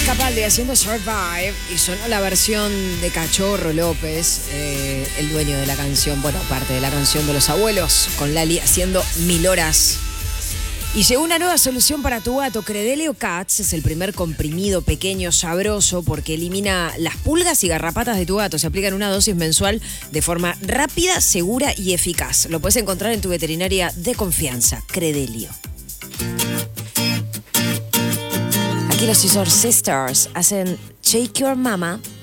Capaldi haciendo Survive y sonó la versión de Cachorro López, el dueño de la canción, bueno, parte de la canción de Los Abuelos, con Lali haciendo 1000 horas. Y llegó una nueva solución para tu gato. Credelio Cats es el primer comprimido pequeño, sabroso, porque elimina las pulgas y garrapatas de tu gato. Se aplica en una dosis mensual de forma rápida, segura y eficaz. Lo puedes encontrar en tu veterinaria de confianza, Credelio. Aquí los Scissor Sisters hacen Shake Your Mama.